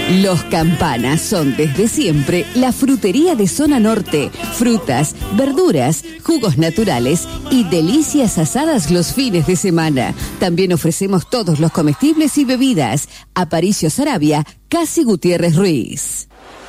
Los Campanas son desde siempre la frutería de zona norte. Frutas, verduras, jugos naturales y delicias asadas los fines de semana. También ofrecemos todos los comestibles y bebidas. Aparicio Sarabia, Casi Gutiérrez Ruiz.